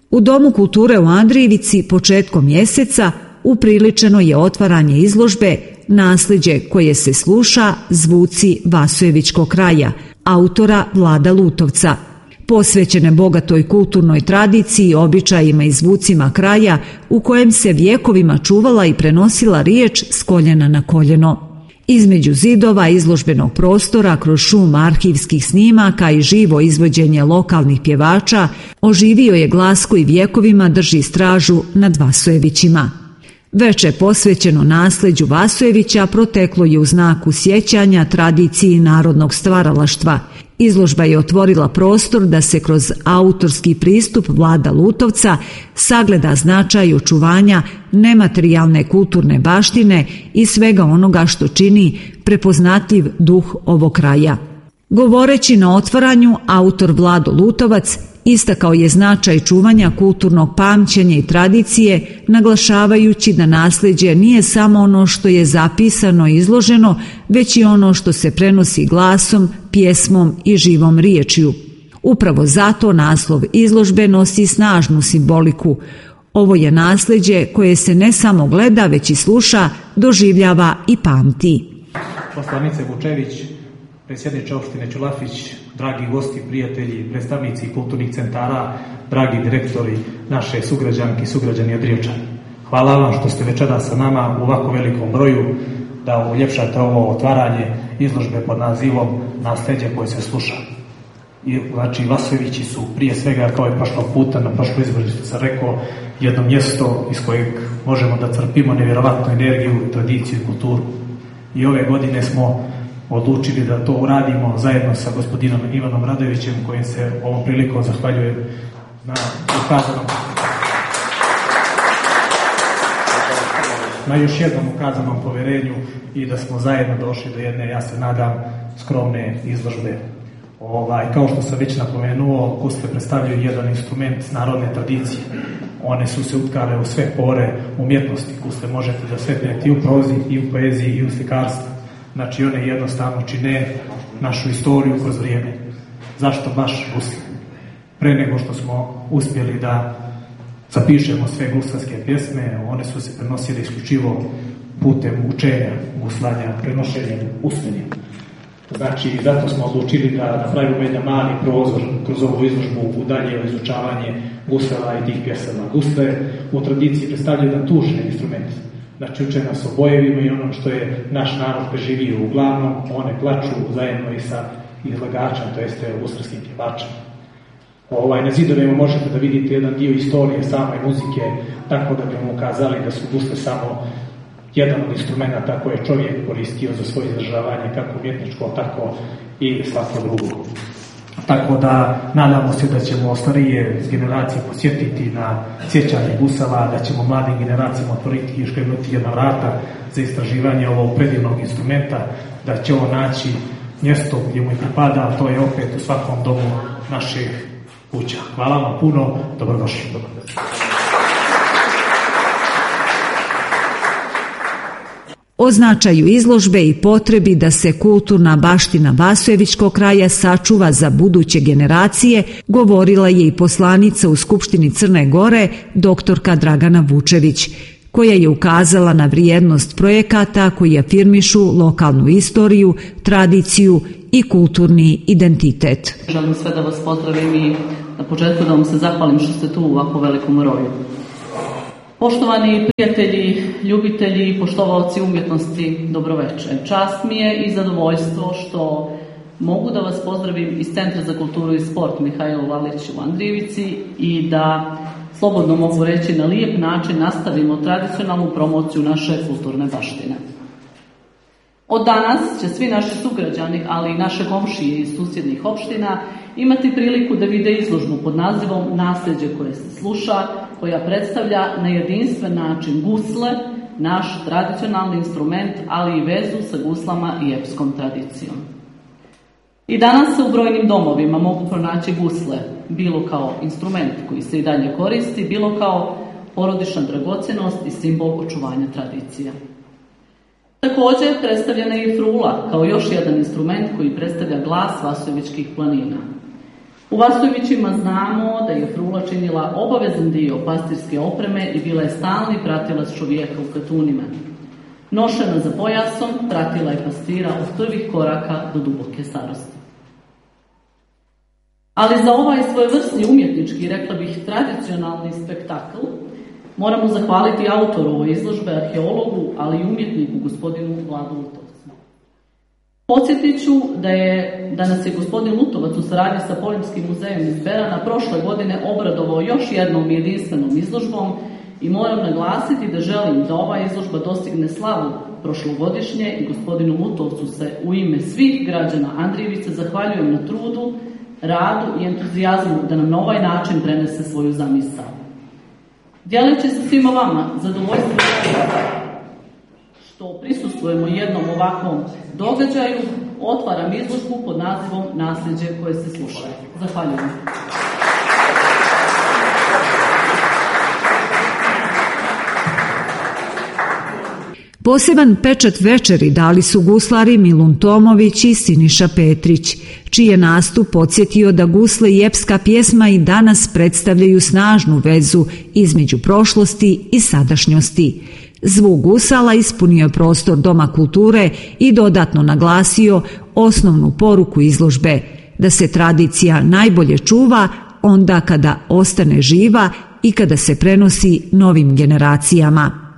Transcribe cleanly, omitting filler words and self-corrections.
U Domu kulture u Andrijevici početkom mjeseca upriličeno je otvaranje izložbe Naslijeđe koje se sluša, zvuci Vasojevičkog kraja, autora Vlada Lutovca, posvećene bogatoj kulturnoj tradiciji, običajima i zvucima kraja u kojem se vjekovima čuvala i prenosila riječ s koljena na koljeno. Između zidova izložbenog prostora, kroz šum arhivskih snimaka i živo izvođenje lokalnih pjevača, oživio je glas koji vjekovima drži stražu nad Vasojevićima. Veče posvećeno nasljeđu Vasojevića proteklo je u znaku sjećanja tradiciji narodnog stvaralaštva. Izložba je otvorila prostor da se kroz autorski pristup Vlada Lutovca sagleda značaj očuvanja nematerijalne kulturne baštine i svega onoga što čini prepoznatljiv duh ovog kraja. Govoreći na otvaranju, autor Vlado Lutovac istakao je značaj čuvanja kulturnog pamćenja i tradicije, naglašavajući da nasljeđe nije samo ono što je zapisano i izloženo, već i ono što se prenosi glasom, pjesmom i živom riječju. Upravo zato naslov izložbe nosi snažnu simboliku. Ovo je nasljeđe koje se ne samo gleda, već i sluša, doživljava i pamti. Poslanice Vučević, predsjedniče opštine Ćulafić, dragi gosti, prijatelji, predstavnici kulturnih centara, dragi direktori, naše sugrađanke i sugrađani Andrijevčani. Hvala vam što ste večeras sa nama u ovako velikom broju da uljepšate ovo otvaranje izložbe pod nazivom Nasljeđe koje se sluša. I, znači, Vasojevići su prije svega, kao i prošlog puta, na prošloj izložbi što sam rekao, jedno mjesto iz kojeg možemo da crpimo nevjerovatnu energiju, tradiciju i kulturu. I ove godine smo odlučili da to uradimo zajedno sa gospodinom Ivanom Radovićem, kojim se ovom prilikom zahvaljujem na još jednom ukazanom poverenju i da smo zajedno došli do jedne, ja se nadam, skromne izložbe. Kao što sam već napomenuo, gusle predstavljaju jedan instrument narodne tradicije. One su se utkale u sve pore umjetnosti. Gusle možete da sretnete i u prozi, i u poeziji, i u slikarstvu. Znači, one jednostavno čine našu istoriju kroz vrijeme. Zašto baš gusle? Pre nego što smo uspjeli da zapišemo sve guslarske pjesme, one su se prenosile isključivo putem učenja, guslanja, prenošenjem usmenjem. Znači, zato smo odlučili da napravimo jedan mali prozor kroz ovu izložbu u dalje izučavanje gusala i tih pjesama. Gusle u tradiciji predstavljaju jedan tužni instrument. Znači, uče nas o bojevima i ono što je naš narod preživio. Uglavnom, one plaču zajedno i sa izlagačem, to jeste guslarskim pjevačem. Na zidovima možete da vidite jedan dio istorije same muzike, tako da bi vam ukazali da su gusle samo jedan od instrumenta koje je čovjek koristio za svoje izražavanje, kako umjetničko, tako i svako drugo. Tako da nadamo se da ćemo starije generacije posjetiti na sjećanje gusala, da ćemo mladim generacijama otvoriti i škrenuti jedna vrata za istraživanje ovog predivnog instrumenta, da će on naći mjesto gdje mu pripada, a to je opet u svakom domu naših kuća. Hvala vam puno, dobrodošli. O značaju izložbe i potrebi da se kulturna baština Vasojevičkog kraja sačuva za buduće generacije govorila je i poslanica u Skupštini Crne Gore, doktorka Dragana Vučević, koja je ukazala na vrijednost projekata koji afirmišu lokalnu istoriju, tradiciju i kulturni identitet. Želim sve da vas pozdravim i na početku da vam se zahvalim što ste tu u ovako velikom broju. Poštovani prijatelji, ljubitelji i poštovaoci umjetnosti, dobroveče. Čast mi je i zadovoljstvo što mogu da vas pozdravim iz Centra za kulturu i sport Mihajlo Lalić u Andrijevici i da, slobodno mogu reći, na lijep način nastavimo tradicionalnu promociju naše kulturne baštine. Od danas će svi naši sugrađani, ali i naše komšije iz susjednih opština imati priliku da vide izložbu pod nazivom Nasljeđe koje se sluša, koja predstavlja na jedinstven način gusle, naš tradicionalni instrument, ali i vezu sa guslama i epskom tradicijom. I danas se u brojnim domovima mogu pronaći gusle, bilo kao instrument koji se i dalje koristi, bilo kao porodična dragocjenost i simbol očuvanja tradicija. Također predstavljena je i frula kao još jedan instrument koji predstavlja glas Vasojevičkih planina. U Vasojevićima znamo da je frula činila obavezan dio pastirske opreme i bila je stalni pratilac čovjeka u katunima. Nošena za pojasom, pratila je pastira od prvih koraka do duboke starosti. Ali za ovaj svojevrsni umjetnički, rekla bih, tradicionalni spektakl moramo zahvaliti autoru ove izložbe, arheologu, ali i umjetniku gospodinu Vladu Lutovcu. Podsjetit ću da nas je gospodin Lutovac u saradnji sa Poljskim muzejom iz Berana prošle godine obradovao još jednom jedinstvenom izložbom i moram naglasiti da želim da ova izložba dostigne slavu prošlogodišnje i gospodinu Lutovcu se u ime svih građana Andrijevice zahvaljujem na trudu, radu i entuzijazmu da nam na ovaj način prenese svoju zamisao. Dijeleći se svima vama zadovoljstvo što prisustvujemo jednom ovakvom događaju, otvaram izložbu pod nazivom Nasljeđe koje se sluša. Zahvaljujem. Poseban pečat večeri dali su guslari Milun Tomović i Siniša Petrić, čiji je nastup podsjetio da gusle i epska pjesma i danas predstavljaju snažnu vezu između prošlosti i sadašnjosti. Zvuk gusala ispunio je prostor Doma kulture i dodatno naglasio osnovnu poruku izložbe, da se tradicija najbolje čuva onda kada ostane živa i kada se prenosi novim generacijama.